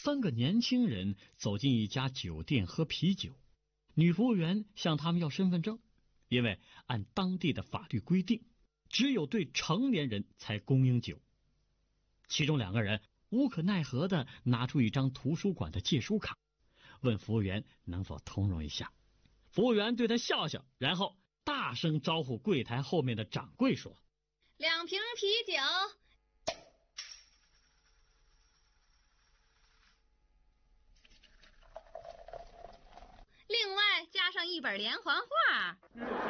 3个年轻人走进一家酒店喝啤酒，女服务员向他们要身份证，因为按当地的法律规定，只有对成年人才供应酒。其中2个人无可奈何地拿出一张图书馆的借书卡，问服务员能否通融一下。服务员对他笑笑，然后大声招呼柜台后面的掌柜说 ：“2瓶啤酒。”另外加上1本连环画。